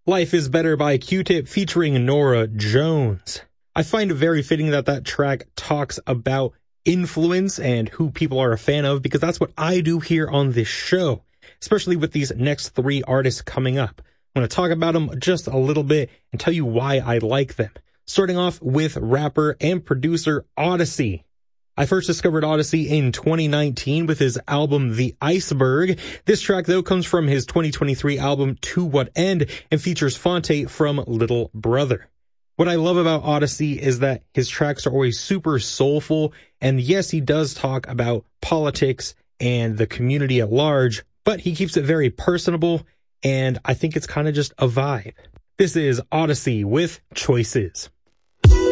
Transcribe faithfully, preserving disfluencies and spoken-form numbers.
Life is Better by Q-Tip featuring Norah Jones. I find it very fitting that that track talks about influence and who people are a fan of, because that's what I do here on this show, especially with these next three artists coming up. I'm going to talk about them just a little bit and tell you why I like them. Starting off with rapper and producer Oddisee. I first discovered Oddisee in twenty nineteen with his album The Iceberg. This track, though, comes from his twenty twenty-three album To What End and features Phonte from Little Brother. What I love about Oddisee is that his tracks are always super soulful, and yes, he does talk about politics and the community at large, but he keeps it very personable, and I think it's kind of just a vibe. This is Oddisee with Choices.